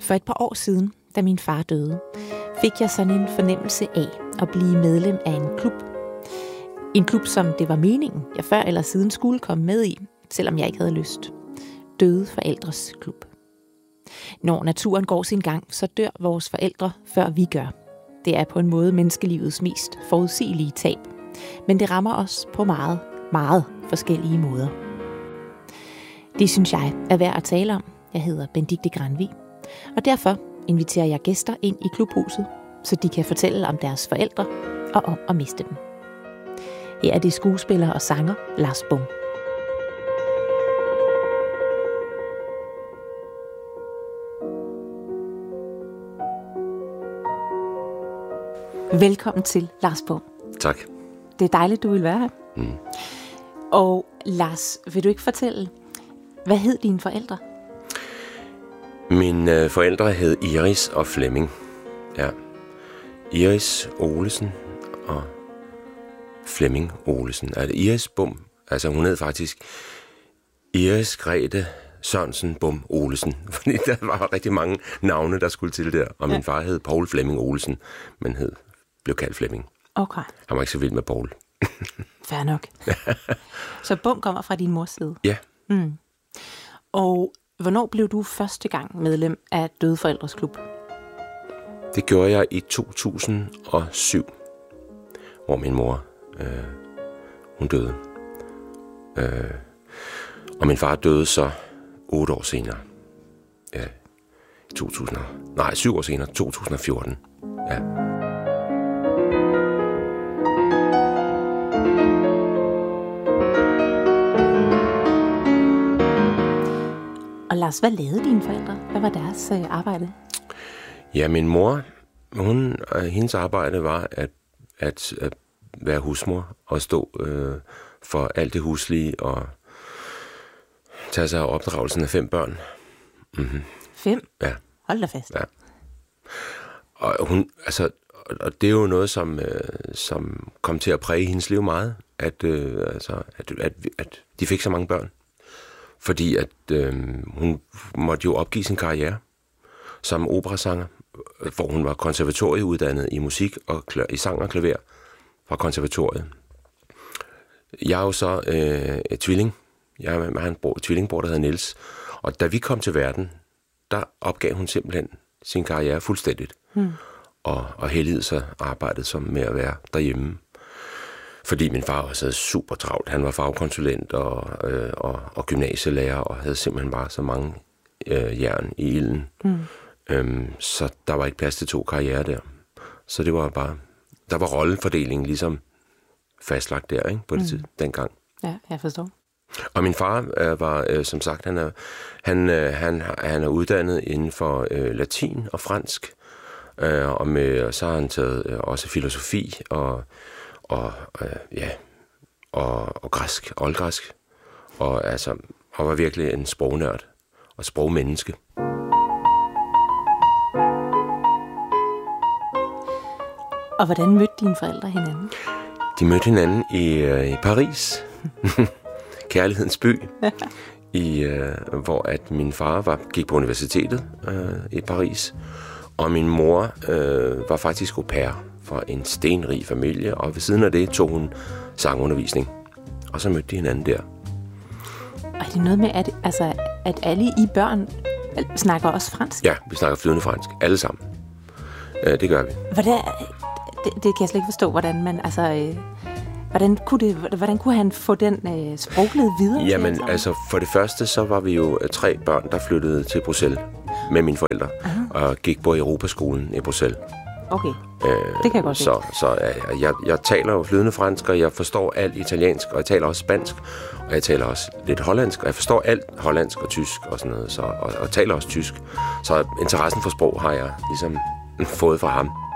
For et par år siden, da min far døde, fik jeg sådan en fornemmelse af at blive medlem af en klub. En klub, som det var meningen, jeg før eller siden skulle komme med i, selvom jeg ikke havde lyst. Døde forældres klub. Når naturen går sin gang, så dør vores forældre, før vi gør. Det er på en måde menneskelivets mest forudsigelige tab. Men det rammer os på meget, meget forskellige måder. Det synes jeg er værd at tale om. Jeg hedder Benedikte Granvig. Og derfor inviterer jeg gæster ind i klubhuset, så de kan fortælle om deres forældre og om at miste dem. Her er det skuespiller og sanger Lars Bom. Velkommen til, Lars Bom. Tak. Det er dejligt, du vil være her. Mm. Og Lars, vil du ikke fortælle, hvad hed dine forældre? Mine forældre hed Iris og Flemming. Ja. Iris Olesen og Flemming Olesen. Altså Iris Bom, altså hun hed faktisk Iris Grete Sørensen Bom Olesen. Fordi der var rigtig mange navne, der skulle til der. Og min far hed Paul Flemming Olesen, men blev kaldt Flemming. Okay. Han var ikke så vild med Paul. Fair nok. Så Bom kommer fra din mors side? Ja. Mm. Og hvornår blev du første gang medlem af Døde Forældres Klub? Det gjorde jeg i 2007, hvor min mor hun døde. Og min far døde så 8 år senere. Ja, 7 år senere, 2014. Ja. Og Lars, hvad lavede dine forældre? Hvad var deres arbejde? Ja, min mor, hendes arbejde var at være husmor og stå for alt det huslige og tage sig af opdragelsen af 5 børn. Mm-hmm. 5? Ja. Hold da fast. Ja. Og det er jo noget, som kom til at præge hendes liv meget, at de fik så mange børn. Fordi at hun måtte jo opgive sin karriere som operasanger, hvor hun var konservatorieuddannet i musik og i sang og klaver fra konservatoriet. Jeg er jo så tvilling. Jeg har en tvillingbror, der hedder Niels. Og da vi kom til verden, der opgav hun simpelthen sin karriere fuldstændigt. Og heldigede sig arbejdet som med at være derhjemme. Fordi min far også havde super travlt. Han var fagkonsulent og gymnasielærer og havde simpelthen bare så mange jern i ilden. Så der var ikke plads til 2 karrierer der. Så det var bare... Der var rollefordelingen ligesom fastlagt der, ikke? På det tid, dengang. Ja, jeg forstår. Og min far var, som sagt, han er uddannet inden for latin og fransk. Så har han taget også filosofi og græsk, oldgræsk. Og var virkelig en sprognørd og sprogmenneske. Og hvordan mødte dine forældre hinanden? De mødte hinanden i Paris. Kærlighedens by. Hvor at min far gik på universitetet i Paris. Og min mor var faktisk au pair for en stenrig familie. Og ved siden af det tog hun sangundervisning. Og så mødte de hinanden der. Og er det noget med, at alle I børn snakker også fransk? Ja, vi snakker flydende fransk. Alle sammen. Det gør vi. Det kan jeg slet ikke forstå, hvordan man... Hvordan kunne han få den sproglede videre? Jamen, for det første, så var vi jo 3 børn, der flyttede til Bruxelles med mine forældre. Og gik på Europaskolen i Bruxelles. Okay, det kan jeg godt se. Så jeg taler jo flydende fransk, og jeg forstår alt italiensk, og jeg taler også spansk, og jeg taler også lidt hollandsk, og jeg forstår alt hollandsk og tysk og sådan noget, og taler også tysk. Så interessen for sprog har jeg ligesom fået fra ham.